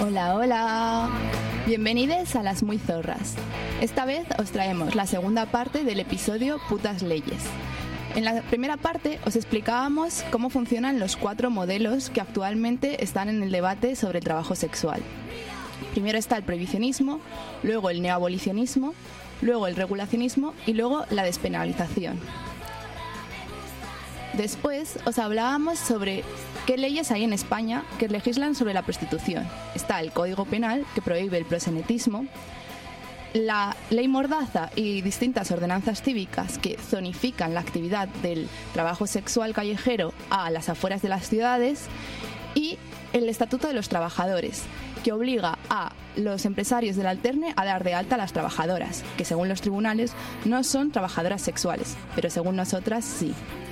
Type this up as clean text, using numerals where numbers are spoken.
Hola, hola. Bienvenidos a Las Muy Zorras. Esta vez os traemos la segunda parte del episodio Putas Leyes. En la primera parte os explicábamos cómo funcionan los 4 modelos que actualmente están en el debate sobre el trabajo sexual. Primero está el prohibicionismo, luego el neoabolicionismo, luego el regulacionismo y luego la despenalización. Después os hablábamos sobre qué leyes hay en España que legislan sobre la prostitución. Está el Código Penal, que prohíbe el proxenetismo, la Ley Mordaza y distintas ordenanzas cívicas que zonifican la actividad del trabajo sexual callejero a las afueras de las ciudades, y el Estatuto de los Trabajadores, que obliga a los empresarios del Alterne a dar de alta a las trabajadoras, que según los tribunales no son trabajadoras sexuales, pero según nosotras sí.